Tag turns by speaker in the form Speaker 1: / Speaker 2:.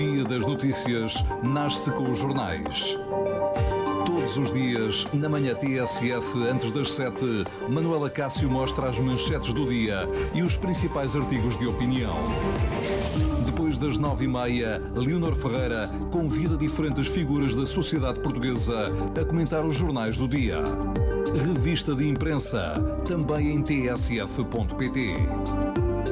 Speaker 1: dia das notícias nasce com os jornais. Todos os dias, na manhã TSF, antes das 7, Manuela Cássio mostra as manchetes do dia e os principais artigos de opinião. Depois das 9h30, Leonor Ferreira convida diferentes figuras da sociedade portuguesa a comentar os jornais do dia. Revista de imprensa, também em tsf.pt.